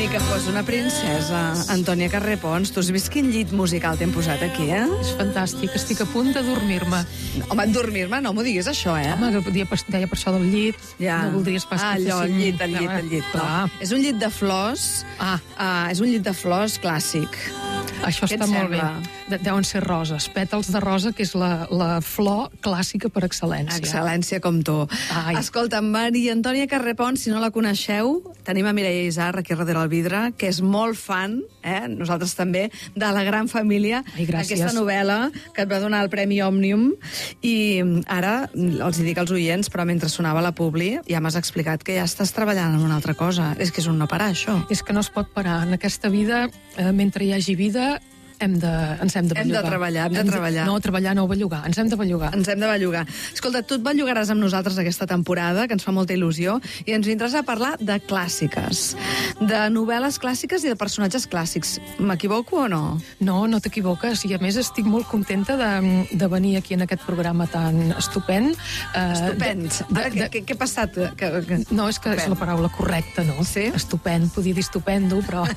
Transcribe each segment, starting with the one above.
Ni que fos una princesa. Antònia Carré Pons, tu has vist quin llit musical t'hem posat aquí, eh? És fantàstic, estic a punt de dormir-me. Home, dormir-me, no m'ho diguis això, eh? Home, deia per això del llit, no voldries pas que allò, féssim... el llit. Clar. És un llit de flors, és un llit de flors clàssic. Això Què està et molt bé. sembla? Deuen ser roses, pètals de rosa, que és la flor clàssica per excel·lència. Excel·lència com tu. Ai. Escolta, Maria Antònia Carré Pons, si no la coneixeu, tenim a Mireia Isar aquí darrere el vidre, que és molt fan, nosaltres també, de La gran família. Ai, gràcies. Aquesta novel·la que et va donar el Premi Òmnium. I ara, els hi dic als oients, però mentre sonava la publi, ja m'has explicat que ja estàs treballant en una altra cosa. És que és un no parar, això. És que no es pot parar. En aquesta vida, mentre hi hagi vida, ens hem de bellugar. Hem de treballar. No, treballar no, bellugar. Ens hem de bellugar. Ens hem de bellugar. Escolta, tu et bellugaràs amb nosaltres aquesta temporada, que ens fa molta il·lusió, i ens vindràs a parlar de clàssiques, de novel·les clàssiques i de personatges clàssics. M'equivoco o no? No, no t'equivoques, i a més estic molt contenta de venir aquí en aquest programa tan estupend. Estupend. Ara, què ha passat? No, és que és la paraula correcta, no? Sí? Estupend, podia dir estupendo, però...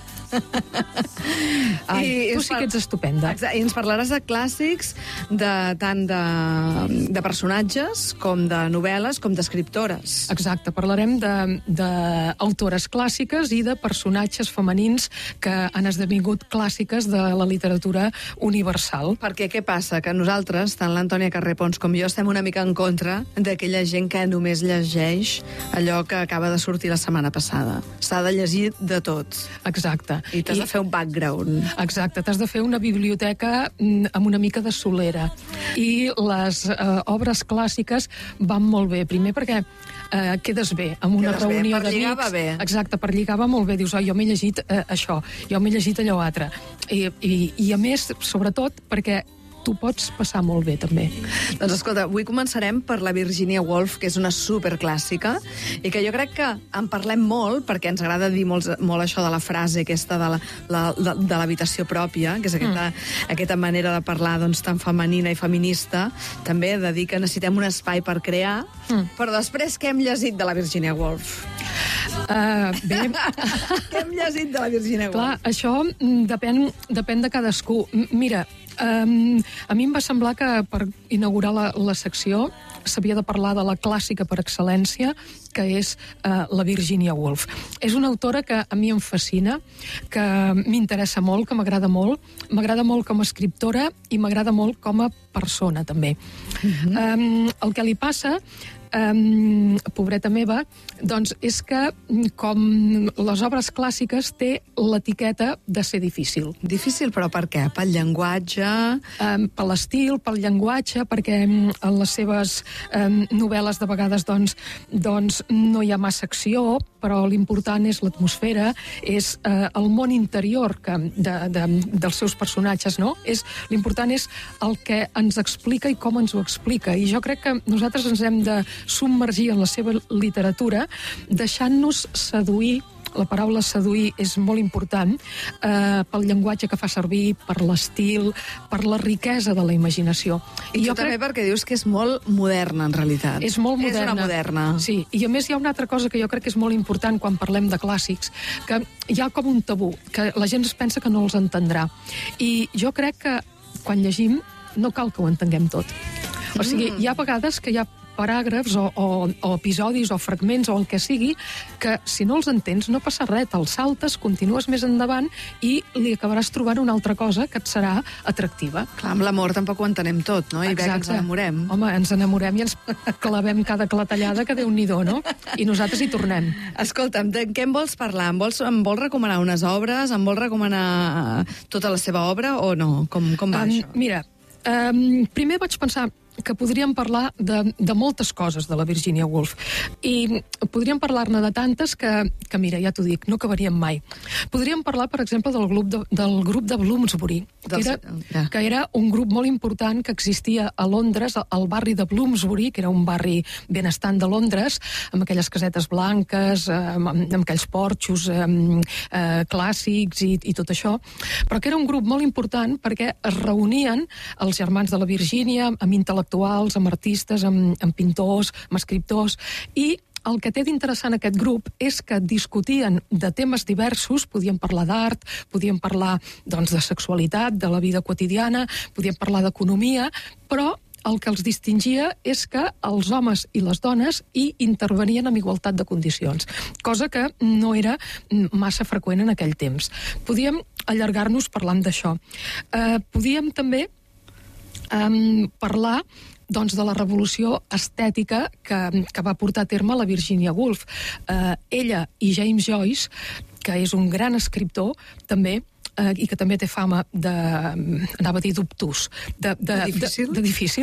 Ai, tu sí que ets estupenda. Exacte. I ens parlaràs de clàssics, tant de personatges, com de novel·les, com d'escriptores. Exacte, parlarem d'autores clàssiques i de personatges femenins que han esdevingut clàssiques de la literatura universal. Perquè què passa? Que nosaltres, tant l'Antònia Carré Pons com jo, estem una mica en contra d'aquella gent que només llegeix allò que acaba de sortir la setmana passada. S'ha de llegir de tot. Exacte. I t'has de fer un background. Exacte, t'has de fer una biblioteca amb una mica de solera. I les obres clàssiques van molt bé. Primer perquè quedes bé amb una reunió d'amics. Per lligar va bé. Exacte, per lligar va molt bé. Dius, jo m'he llegit això, jo m'he llegit allò altre. I a més, sobretot, perquè t'ho pots passar molt bé, també. Doncs escolta, avui començarem per la Virginia Woolf, que és una superclàssica, i que jo crec que en parlem molt, perquè ens agrada dir molt això de la frase aquesta de l'habitació pròpia, que és aquesta manera de parlar doncs, tan femenina i feminista, també de dir que necessitem un espai per crear, però després què hem llegit de la Virginia Woolf? Bé... Què hem llegit de la Virginia Woolf? Clar, això depèn de cadascú. Mira, a mi em va semblar que per inaugurar la secció s'havia de parlar de la clàssica per excel·lència, que és la Virginia Woolf. És una autora que a mi em fascina, que m'interessa molt, que m'agrada molt com a escriptora i m'agrada molt com a persona, també. El que li passa, pobreta meva, doncs és que com les obres clàssiques té l'etiqueta de ser difícil. Difícil, però per què? Pel llenguatge? Per l'estil, pel llenguatge, perquè en les seves novel·les de vegades doncs no hi ha massa acció, però l'important és l'atmosfera, és el món interior dels seus personatges, no? L'important és el que ens explica i com ens ho explica. I jo crec que nosaltres ens hem de submergir en la seva literatura, deixant-nos seduir. La paraula seduir és molt important pel llenguatge que fa servir, per l'estil, per la riquesa de la imaginació. I jo també perquè dius que és molt moderna, en realitat. És molt moderna. És una moderna. Sí, i a més hi ha una altra cosa que jo crec que és molt important quan parlem de clàssics, que hi ha com un tabú, que la gent es pensa que no els entendrà. I jo crec que quan llegim no cal que ho entenguem tot. O sigui, hi ha vegades que hi ha paràgrafs o episodis o fragments o el que sigui, que si no els entens no passa res, te'ls saltes, continues més endavant i li acabaràs trobant una altra cosa que et serà atractiva. Clar, amb l'amor tampoc ho entenem tot, no? I bé que ens enamorem. Home, ens enamorem i ens clavem cada clatellada que Déu-n'hi-do, no? I nosaltres hi tornem. Escolta'm, de què em vols parlar? Em vols recomanar unes obres? Em vols recomanar tota la seva obra o no? Com va això? Mira, primer vaig pensar que podríem parlar de moltes coses de la Virginia Woolf i podríem parlar-ne de tantes que mira, ja t'ho dic, no acabaríem mai. Podríem parlar, per exemple, del grup de Bloomsbury, que era un grup molt important que existia a Londres, al barri de Bloomsbury, que era un barri benestant de Londres, amb aquelles casetes blanques, amb aquells porxos clàssics i tot això, però que era un grup molt important perquè es reunien els germans de la Virginia amb intel·lectuals, amb artistes, amb pintors, amb escriptors, i el que té d'interessant aquest grup és que discutien de temes diversos, podien parlar d'art, podien parlar doncs, de sexualitat, de la vida quotidiana, podien parlar d'economia, però el que els distingia és que els homes i les dones hi intervenien amb igualtat de condicions, cosa que no era massa freqüent en aquell temps. Podíem allargar-nos parlant d'això. Podíem també parlar doncs, de la revolució estètica que va portar a terme la Virginia Woolf. Ella i James Joyce, que és un gran escriptor, també, i que també té fama anava a dir d'obtús, de difícil,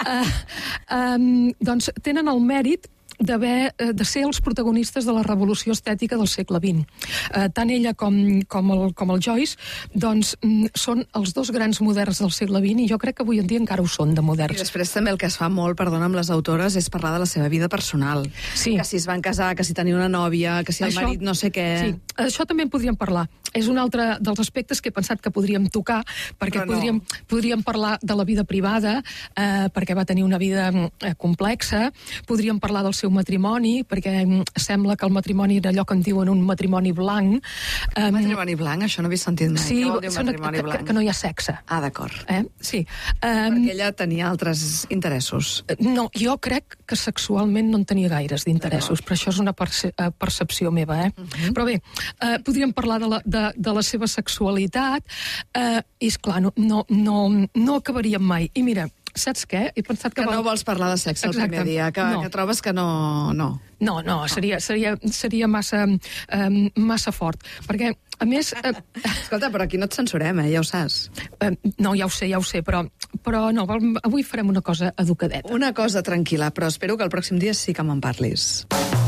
doncs tenen el mèrit de ser els protagonistes de la revolució estètica del segle XX. Tant ella com el Joyce doncs, són els dos grans moderns del segle XX i jo crec que avui en dia encara ho són de moderns. I després també el que es fa molt, perdona, amb les autores és parlar de la seva vida personal. Sí. Que si es van casar, que si tenia una nòvia, que si el marit no sé què... Sí, això també en podríem parlar. És un altre dels aspectes que he pensat que podríem tocar, perquè podríem parlar de la vida privada, perquè va tenir una vida complexa, podríem parlar del seu matrimoni, perquè sembla que el matrimoni era allò que en diuen un matrimoni blanc. Matrimoni blanc? Això no havia sentit mai. Sí, què vol dir matrimoni blanc? Que no hi ha sexe. Ah, d'acord. Sí. Perquè ella tenia altres interessos. No, jo crec que sexualment no en tenia gaires d'interessos, però això és una percepció meva, Però bé, podríem parlar de la seva sexualitat, i esclar, no acabaríem mai. I mira, saps què? He pensat que no vols parlar de sexe el primer dia, que trobes que no... No, seria massa fort, perquè, a més... Escolta, però aquí no et censurem, ja ho saps. No, ja ho sé, però no, avui farem una cosa educadeta. Una cosa tranquil·la, però espero que el pròxim dia sí que me'n parlis.